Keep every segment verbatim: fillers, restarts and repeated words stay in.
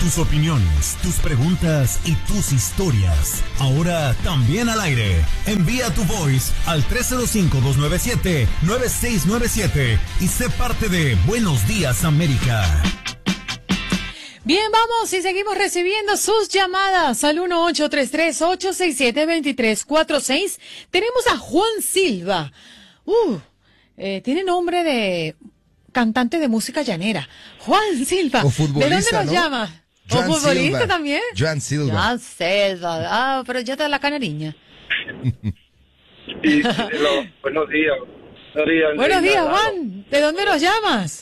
tus opiniones, tus preguntas y tus historias. Ahora también al aire. Envía tu voice al tres cero cinco, dos nueve siete, nueve seis nueve siete y sé parte de Buenos Días América. Bien, vamos y seguimos recibiendo sus llamadas al uno ocho tres tres, ocho seis siete, dos tres cuatro seis. Tenemos a Juan Silva. Uh, eh, tiene nombre de cantante de música llanera. Juan Silva. O futbolista, ¿de dónde nos ¿no? llama? ¿O Joan futbolista Silva. también? Joan Silva. Joan Silva. Ah, pero ya está la canariña. Sí, lo, buenos días. Buenos días, Buenos días, Lalo. Juan. ¿De dónde nos llamas?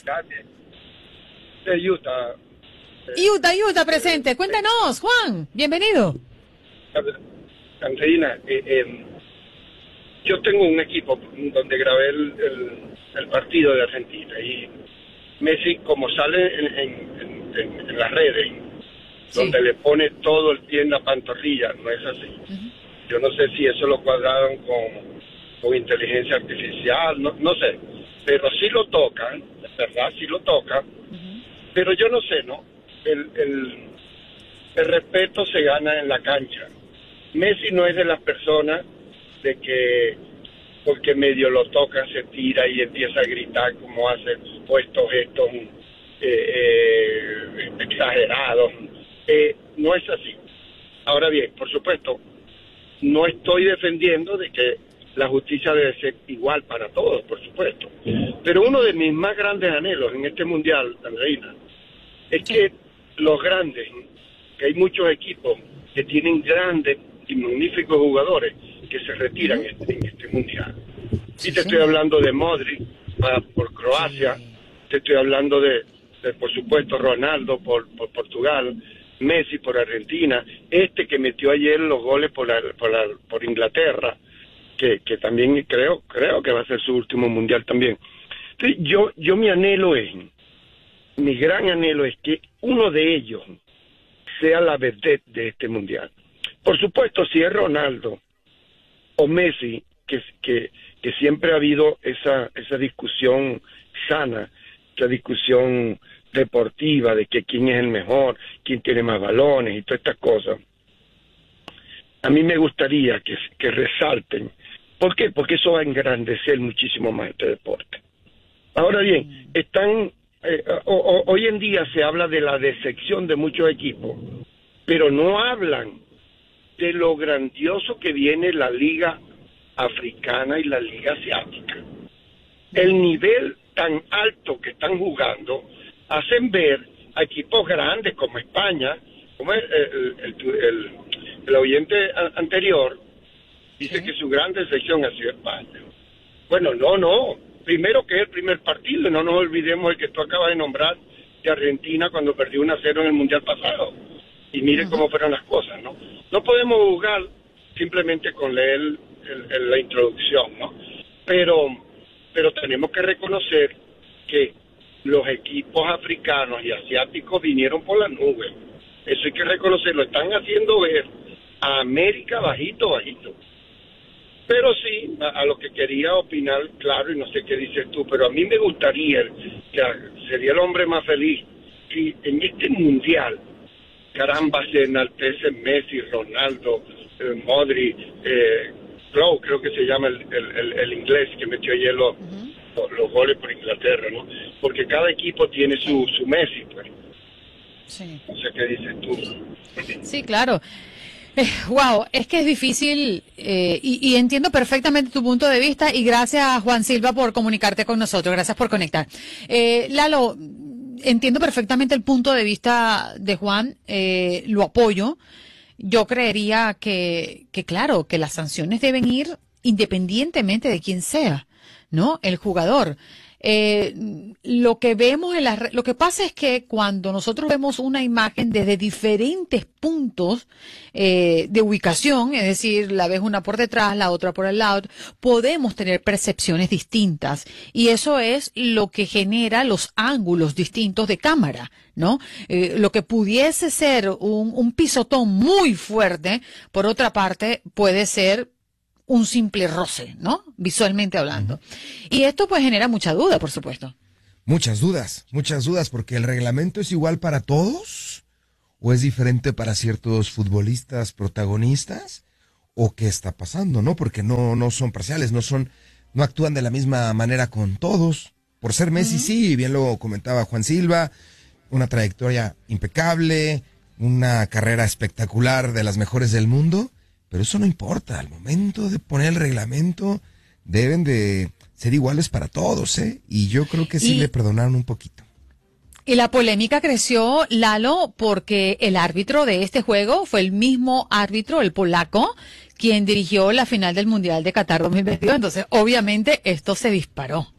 De Utah. Utah, Utah, presente. Cuéntanos, Juan. Bienvenido. Andreina, eh, eh, yo tengo un equipo donde grabé el, el, el partido de Argentina y Messi, como sale en, en, en, en las redes, Sí. donde le pone todo el pie en la pantorrilla, no es así. Uh-huh. Yo no sé si eso lo cuadraron con, con inteligencia artificial, no, no sé, pero sí lo tocan, es verdad, sí lo tocan, Uh-huh. pero yo no sé, ¿no? El, el, el respeto se gana en la cancha. Messi no es de las personas de que porque medio lo toca se tira y empieza a gritar como hace, o estos gestos eh, eh, exagerados. Eh, no es así. Ahora bien, por supuesto, no estoy defendiendo de que la justicia debe ser igual para todos, por supuesto. Pero uno de mis más grandes anhelos en este mundial, Andreina, es que los grandes, que hay muchos equipos que tienen grandes y magníficos jugadores que se retiran en este, en este mundial. Y te estoy hablando de Modric para, por Croacia, te estoy hablando de, de por supuesto, Ronaldo por, por Portugal, Messi por Argentina, este que metió ayer los goles por, la, por, la, por Inglaterra, que, que también creo creo que va a ser su último mundial también. Entonces, yo, yo mi anhelo es, mi gran anhelo es que uno de ellos sea la vedette de este mundial. Por supuesto, si es Ronaldo o Messi, que, que, que siempre ha habido esa, esa discusión sana, esa discusión deportiva de que quién es el mejor, quién tiene más balones y todas estas cosas. A mí me gustaría que, que resalten. ¿Por qué? Porque eso va a engrandecer muchísimo más este deporte. Ahora bien, están eh, o, o, hoy en día se habla de la decepción de muchos equipos, pero no hablan de lo grandioso que viene la Liga Africana y la Liga Asiática. El nivel tan alto que están jugando hacen ver a equipos grandes como España, como el, el, el, el, el oyente anterior dice, ¿sí?, que su gran decepción ha sido España. Bueno, no, no. Primero que es el primer partido, no nos olvidemos el que tú acabas de nombrar de Argentina cuando perdió uno a cero en el Mundial pasado. Y mire uh-huh. cómo fueron las cosas, ¿no? No podemos jugar simplemente con leer el, el, la introducción, ¿no? Pero, pero tenemos que reconocer que los equipos africanos y asiáticos vinieron por las nubes. Eso hay que reconocerlo. Están haciendo ver a América bajito, bajito. Pero sí, a, a lo que quería opinar, claro, y no sé qué dices tú, pero a mí me gustaría, que sería el hombre más feliz, si en este mundial, caramba, se enaltece Messi, Ronaldo, eh, Modric, eh, Klopp, creo que se llama el, el, el, el inglés que metió ayer los, uh-huh. los, los goles por Inglaterra, ¿no? Porque cada equipo tiene su, su Messi, pues. Sí. No sé qué dices tú. Sí, claro. Eh, wow, es que es difícil eh, y, y entiendo perfectamente tu punto de vista y gracias, Juan Silva, por comunicarte con nosotros. Gracias por conectar. Eh, Lalo, entiendo perfectamente el punto de vista de Juan, eh, lo apoyo. Yo creería que, que, claro, que las sanciones deben ir independientemente de quién sea, ¿no? El jugador. Eh, lo que vemos en la, lo que pasa es que cuando nosotros vemos una imagen desde diferentes puntos eh, de ubicación, es decir, la ves una por detrás, la otra por el lado, podemos tener percepciones distintas y eso es lo que genera los ángulos distintos de cámara, ¿no? Eh, lo que pudiese ser un, un pisotón muy fuerte, por otra parte, puede ser un simple roce, ¿no? Visualmente hablando. Uh-huh. Y esto pues genera mucha duda, por supuesto. Muchas dudas, muchas dudas, porque el reglamento es igual para todos o es diferente para ciertos futbolistas protagonistas, o qué está pasando, ¿no? Porque no, no son parciales, no son, no actúan de la misma manera con todos. Por ser Messi, uh-huh. sí, bien lo comentaba Juan Silva, una trayectoria impecable, una carrera espectacular de las mejores del mundo, pero eso no importa. Al momento de poner el reglamento, deben de ser iguales para todos, ¿eh? Y yo creo que sí y, le perdonaron un poquito. Y la polémica creció, Lalo, porque el árbitro de este juego fue el mismo árbitro, el polaco, quien dirigió la final del Mundial de Qatar dos mil veintidós. Entonces, obviamente, esto se disparó.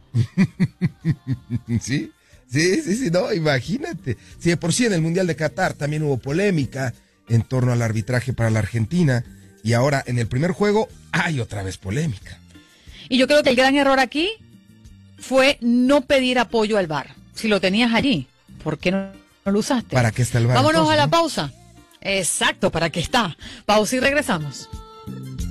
Sí, sí, sí, sí, no, imagínate. Si de por sí en el Mundial de Qatar también hubo polémica en torno al arbitraje para la Argentina, y ahora en el primer juego hay otra vez polémica. Y yo creo que el gran error aquí fue no pedir apoyo al V A R. Si lo tenías allí, ¿por qué no, no lo usaste? ¿Para qué está el V A R? Vámonos entonces, a la ¿no? pausa. Exacto, ¿para qué está? Pausa y regresamos.